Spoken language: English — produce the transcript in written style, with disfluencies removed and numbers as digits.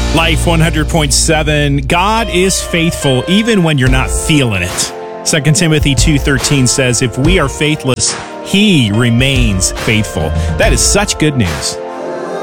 Life 100.7. God is faithful even when you're not feeling it. 2 Timothy 2:13 says, if we are faithless, he remains faithful. That is such good news.